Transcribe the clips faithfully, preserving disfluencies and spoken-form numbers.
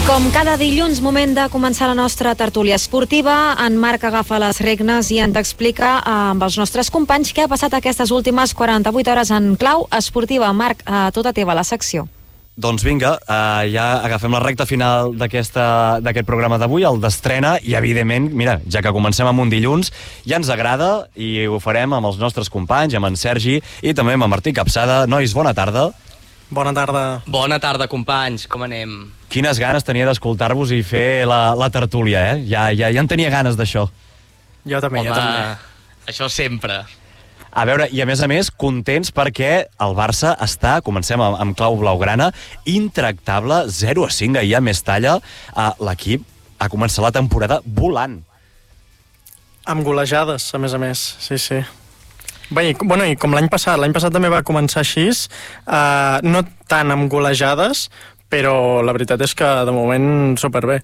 Com cada dilluns, moment de començar la nostra tertúlia esportiva. En Marc agafa les regnes i ens explica eh, amb els nostres companys què ha passat aquestes últimes quaranta-vuit hores en clau esportiva. Marc, eh, tota teva la secció. Doncs vinga, eh, ja agafem la recta final d'aquest programa d'avui, el d'estrena, i evidentment, mira, ja que comencem amb un dilluns, ja ens agrada i ho farem amb els nostres companys, amb en Sergi i també amb en Martí Capçada. Nois, bona tarda. Bona tarda. Bona tarda, companys, com anem? Quines ganes tenia d'escoltar-vos i fer la, la tertúlia, eh? Ja, ja, ja en tenia ganes d'això. Jo també, Home, jo també. Això sempre. A veure, i a més a més, contents perquè el Barça està, comencem amb, amb clau blaugrana, intractable, zero a cinc, ahir a Mestalla. Uh, L'equip ha començat la temporada volant. Amb golejades, a més a més, sí, sí. Bé, i, bueno, i com l'any passat, l'any passat també va començar així, uh, no tant amb golejades, però la veritat és que de moment superbé.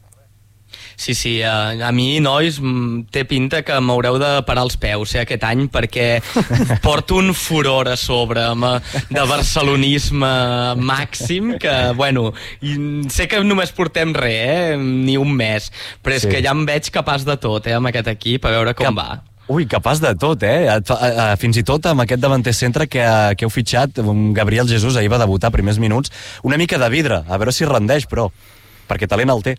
Sí, sí, a, a mi, nois, té pinta que m'haureu de parar els peus eh, aquest any, perquè porto un furor a sobre de barcelonisme màxim, que, bueno, sé que només portem res, eh, ni un mes, però és sí. que ja em veig capaç de tot eh, amb aquest equip, a veure com Cap... va. Ui, capaç de tot, eh? Fins i tot amb aquest davanter centre que, que heu fitxat, Gabriel Jesús, ahir va debutar primers minuts, una mica de vidre, a veure si rendeix, però, perquè talent el té.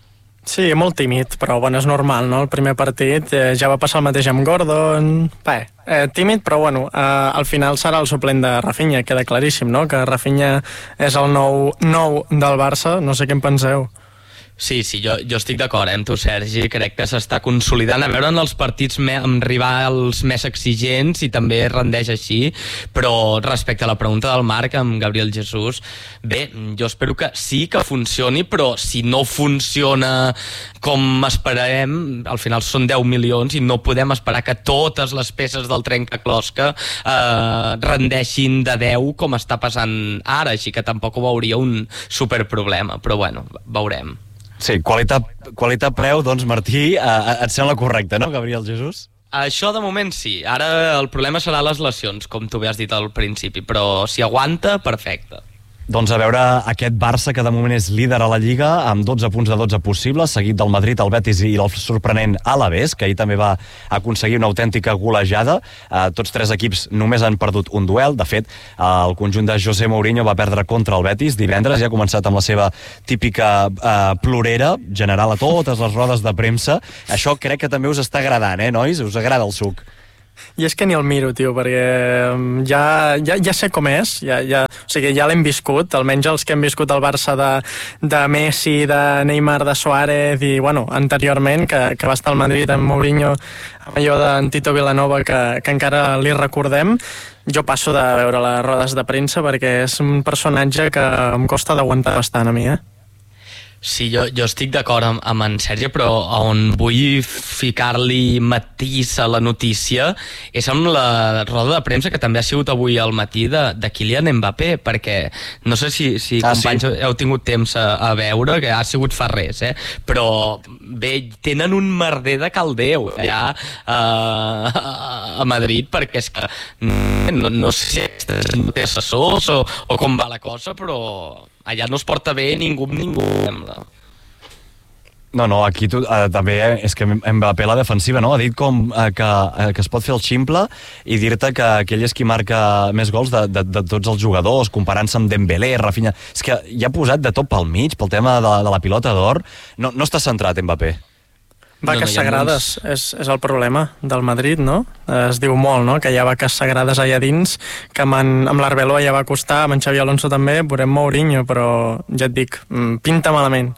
Sí, molt tímid, però bueno, és normal, no? El primer partit eh, ja va passar el mateix amb Gordon... Bé, eh, tímid, però bueno, eh, al final serà el suplent de Rafinha, queda claríssim, no? Que Rafinha és el nou, nou del Barça, no sé què en penseu. Sí, sí, jo, jo estic d'acord eh, amb tu, Sergi, crec que s'està consolidant, a veure en els partits me, amb rivals més exigents i també rendeix així, però respecte a la pregunta del Marc amb Gabriel Jesús, bé, jo espero que sí que funcioni, però si no funciona com esperarem, al final són deu milions i no podem esperar que totes les peces del trencaclosca eh, rendeixin de deu com està passant ara, així que tampoc ho veuria un superproblema, però bueno, veurem. Sí, qualitat, qualitat preu, doncs Martí, eh, et sembla correcte, no, Gabriel Jesús? Això de moment sí, ara el problema serà les lesions, com tu bé has dit al principi, però si aguanta, perfecte. Doncs a veure aquest Barça que de moment és líder a la Lliga amb dotze punts de dotze possibles, seguit del Madrid, el Betis i el sorprenent Alavés, que ahir també va aconseguir una autèntica golejada. Eh, tots tres equips només han perdut un duel. De fet, eh, el conjunt de José Mourinho va perdre contra el Betis divendres i ha començat amb la seva típica eh, plorera general a totes les rodes de premsa. Això crec que també us està agradant, eh, nois? Us agrada el suc? I és que ni el miro, tio, perquè ja, ja, ja sé com és, ja, ja, o sigui, ja l'hem viscut, almenys els que hem viscut el Barça de, de Messi, de Neymar, de Suárez i, bueno, anteriorment, que, que va estar al Madrid amb Mourinho, amb allò d'en Tito Vilanova, que, que encara li recordem. Jo passo de veure les rodes de premsa perquè és un personatge que em costa d'aguantar bastant a mi, eh? Sí, jo, jo estic d'acord amb, amb en Sergi, però on vull ficar-li matís a la notícia és amb la roda de premsa que també ha sigut avui al matí de, de Kylian Mbappé, perquè no sé si, si ah, companys sí. heu tingut temps a, a veure, que ha sigut fa res, eh? Però bé, tenen un merder de caldeu allà uh, a Madrid, perquè és que no, no sé si no té assessors o, o com va la cosa, però allà no es porta bé ningú amb ningú, sembla. No, no, aquí tu, eh, també és que Mbappé la defensiva, no? Ha dit com eh, que, eh, que es pot fer el ximple i dir-te que, que ell és qui marca més gols de, de, de tots els jugadors, comparant-se amb Dembélé, Rafinha... És que ja ha posat de tot pel mig, pel tema de, de la pilota d'or. No, no està centrat, Mbappé. Vaques no, no, sagrades, molts... és, és el problema del Madrid, no? Es diu molt, no?, que hi ha vaques sagrades allà dins, que amb, en, amb l'Arbeloa ja va costar, amb en Xavi Alonso també, veurem Mourinho, però ja et dic, pinta malament.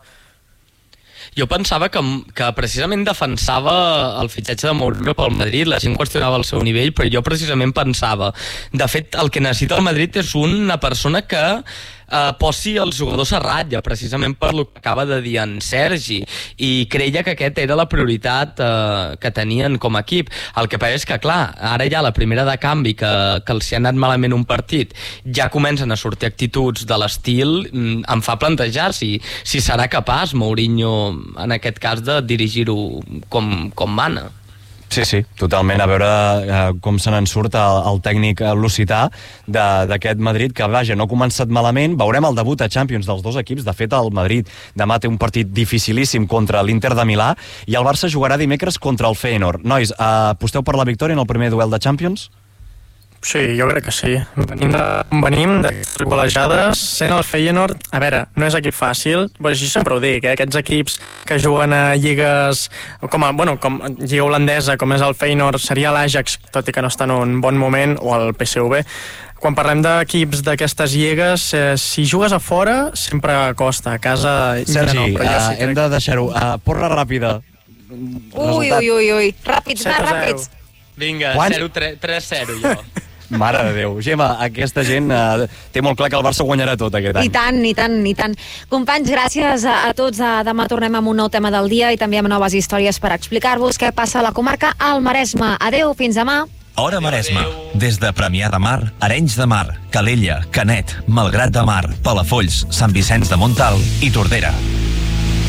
Jo pensava que, que precisament defensava el fitxatge de Mourinho pel Madrid, la gent qüestionava el seu nivell, però jo precisament pensava, de fet, el que necessita el Madrid és una persona que eh, posi els jugadors a ratlla, precisament per lo que acaba de dir en Sergi, i creia que aquest era la prioritat eh, que tenien com a equip. El que passa és que, clar, ara ja la primera de canvi que, que els hi ha anat malament un partit, ja comencen a sortir actituds de l'estil, em fa plantejar si, si serà capaç Mourinho en aquest cas de dirigir-ho com, com mana. Sí, sí, totalment. A veure eh, com se n'en surt el, el tècnic lusità d'aquest Madrid, que vaja, no ha començat malament. Veurem el debut a Champions dels dos equips. De fet, el Madrid demà té un partit dificilíssim contra l'Inter de Milà i el Barça jugarà dimecres contra el Feyenoord. Nois, eh, aposteu per la victòria en el primer duel de Champions? Sí, jo crec que sí. Venim de, venim de golejades, sent el Feyenoord, a veure, no és equip fàcil, però jo sempre ho dic, eh? Aquests equips que juguen a lligues, com a, bueno, com a lliga holandesa, com és el Feyenoord, seria l'Ajax, tot i que no està en un bon moment, o el P S V. Quan parlem d'equips d'aquestes lligues, eh, si jugues a fora, sempre costa, a casa... Sergi, no, però jo sí uh, hem de deixar-ho. Uh, porra ràpida. Ui, ui, ui, ui. Ràpids, va, ràpids. Vinga, zero tres zero jo. Mare de Déu. Gemma, aquesta gent eh, té molt clar que el Barça guanyarà tot aquest any. I tant, i tant, i tant. Companys, gràcies a, a tots. Demà tornem amb un nou tema del dia i també amb noves històries per explicar-vos què passa a la comarca al Maresme. Adéu, fins demà. Hora Maresme. Des de Premià de Mar, Arenys de Mar, Calella, Canet, Malgrat de Mar, Palafolls, Sant Vicenç de Montalt i Tordera.